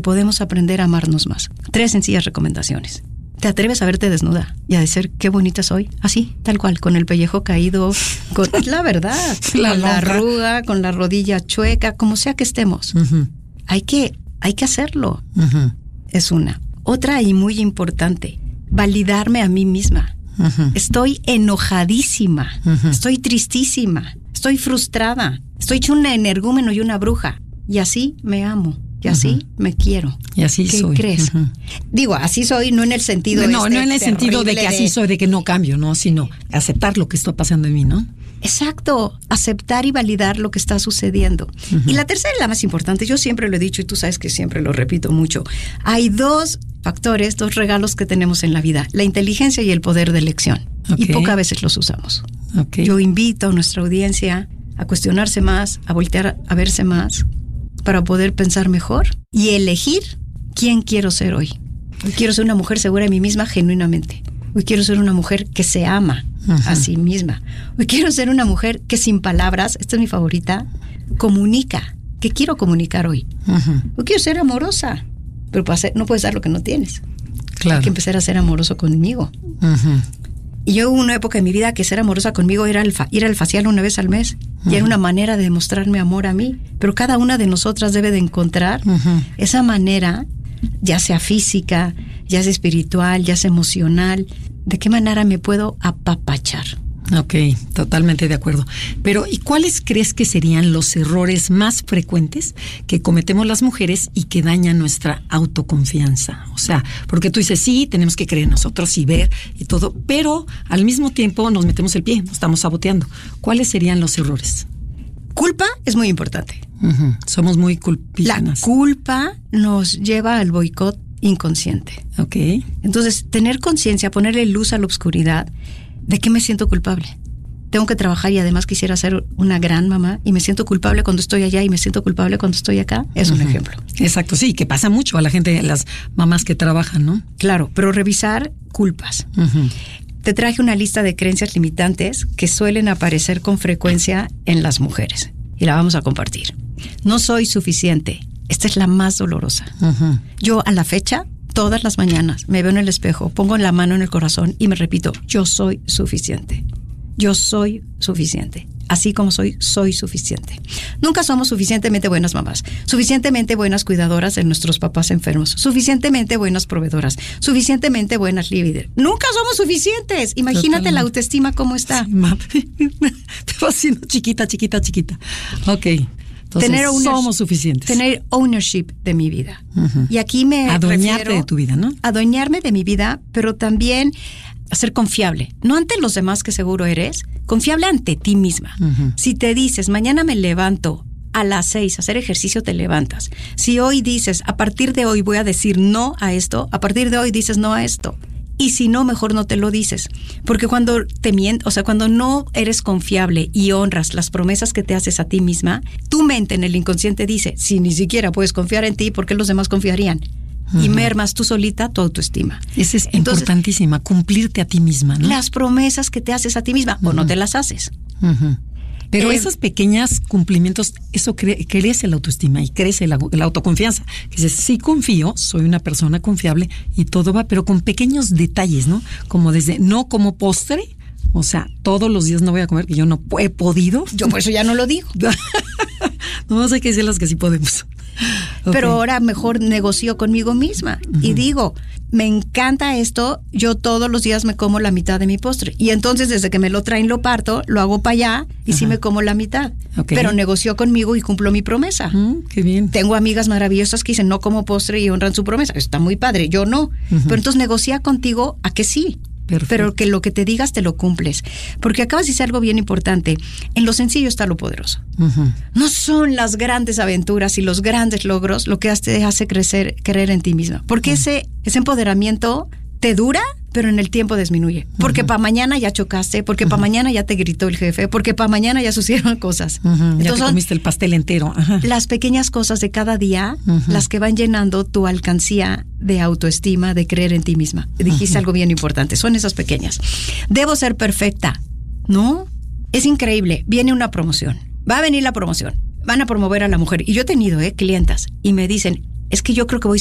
podemos aprender a amarnos más. 3 sencillas recomendaciones. ¿Te atreves a verte desnuda y a decir qué bonita soy? Así, tal cual, con el pellejo caído, con la verdad, con la arruga, con la rodilla chueca, como sea que estemos. Uh-huh. Hay que hacerlo. Uh-huh. Es una. Otra y muy importante, validarme a mí misma. Uh-huh. Estoy enojadísima, uh-huh. Estoy tristísima, estoy frustrada, estoy hecho un energúmeno y una bruja. Y así me amo. Y así me quiero. Y así ¿Qué soy? ¿Crees? Uh-huh. Digo, así soy, no en el sentido no en el sentido de que así soy, de que no cambio, no, sino aceptar lo que está pasando en mí, ¿no? Exacto, aceptar y validar lo que está sucediendo. Uh-huh. Y la tercera y la más importante, yo siempre lo he dicho y tú sabes que siempre lo repito mucho. Hay 2 factores, 2 regalos que tenemos en la vida, la inteligencia y el poder de elección. Okay. Y pocas veces los usamos. Okay. Yo invito a nuestra audiencia a cuestionarse más, a voltear a verse más, para poder pensar mejor y elegir quién quiero ser hoy. Hoy quiero ser una mujer segura de mí misma genuinamente. Hoy quiero ser una mujer que se ama a sí misma. Hoy quiero ser una mujer que sin palabras, esta es mi favorita, comunica. ¿Qué quiero comunicar hoy? Hoy quiero ser amorosa, pero no puedes dar lo que no tienes. Claro. Hay que empezar a ser amoroso conmigo. Y yo hubo una época en mi vida que ser amorosa conmigo era ir al facial una vez al mes. Y era una manera de demostrarme amor a mí. Pero cada una de nosotras debe de encontrar esa manera, ya sea física, ya sea espiritual, ya sea emocional. ¿De qué manera me puedo apapachar? Ok, totalmente de acuerdo. Pero, ¿y cuáles crees que serían los errores más frecuentes que cometemos las mujeres y que dañan nuestra autoconfianza? O sea, porque tú dices, sí, tenemos que creer en nosotros y ver y todo, pero al mismo tiempo nos metemos el pie, nos estamos saboteando. ¿Cuáles serían los errores? Culpa es muy importante. Somos muy culpígenas. La culpa nos lleva al boicot inconsciente. Ok. Entonces, tener conciencia, ponerle luz a la oscuridad. ¿De qué me siento culpable? Tengo que trabajar y además quisiera ser una gran mamá y me siento culpable cuando estoy allá y me siento culpable cuando estoy acá. Es un ejemplo. Exacto, sí, que pasa mucho a la gente, las mamás que trabajan, ¿no? Claro, pero revisar culpas. Te traje una lista de creencias limitantes que suelen aparecer con frecuencia en las mujeres y la vamos a compartir. No soy suficiente. Esta es la más dolorosa. Yo a la fecha, todas las mañanas me veo en el espejo, pongo la mano en el corazón y me repito, yo soy suficiente. Yo soy suficiente. Así como soy suficiente. Nunca somos suficientemente buenas mamás, suficientemente buenas cuidadoras de nuestros papás enfermos, suficientemente buenas proveedoras, suficientemente buenas líderes. Nunca somos suficientes. Imagínate Totalmente. La autoestima cómo está. Sí, te vas haciendo chiquita. Ok. Entonces, somos suficientes. Tener ownership de mi vida. Y aquí adueñarte de tu vida, ¿no? Adueñarme de mi vida, pero también ser confiable. No ante los demás, que seguro eres, confiable ante ti misma. Si te dices, mañana me levanto a las 6 a hacer ejercicio, te levantas. Si hoy dices, a partir de hoy voy a decir no a esto, a partir de hoy dices no a esto. Y si no, mejor no te lo dices. Porque cuando te mientes, o sea, cuando no eres confiable y honras las promesas que te haces a ti misma, tu mente en el inconsciente dice, si ni siquiera puedes confiar en ti, ¿por qué los demás confiarían? Y mermas tú solita tu autoestima. Esa es importantísima, cumplirte a ti misma, ¿no? Las promesas que te haces a ti misma, o no te las haces. Pero esos pequeños cumplimientos, eso crece la autoestima y crece la autoconfianza. Que dices, sí confío, soy una persona confiable y todo va, pero con pequeños detalles, ¿no? Como desde, no como postre, o sea, todos los días no voy a comer, que yo no he podido. Yo por eso ya no lo digo. No hay que decir las que sí podemos. Pero ahora mejor negocio conmigo misma y digo, me encanta esto, yo todos los días me como la mitad de mi postre. Y entonces desde que me lo traen lo parto, lo hago para allá y sí me como la mitad. Pero negocio conmigo y cumplo mi promesa. Qué bien. Tengo amigas maravillosas que dicen no como postre y honran su promesa. Está muy padre, yo no. Pero entonces negocia contigo a que sí. Perfecto. Pero que lo que te digas te lo cumples. Porque acabas de decir algo bien importante. En lo sencillo está lo poderoso. No son las grandes aventuras y los grandes logros lo que te hace creer en ti misma. Porque ese empoderamiento te dura, pero en el tiempo disminuye. Porque para mañana ya chocaste, porque para mañana ya te gritó el jefe, porque para mañana ya sucedieron cosas. Entonces, ya te comiste el pastel entero. Las pequeñas cosas de cada día, las que van llenando tu alcancía de autoestima, de creer en ti misma. Dijiste algo bien importante, son esas pequeñas. Debo ser perfecta, ¿no? Es increíble, viene una promoción, va a venir la promoción, van a promover a la mujer. Y yo he tenido clientas y me dicen, es que yo creo que voy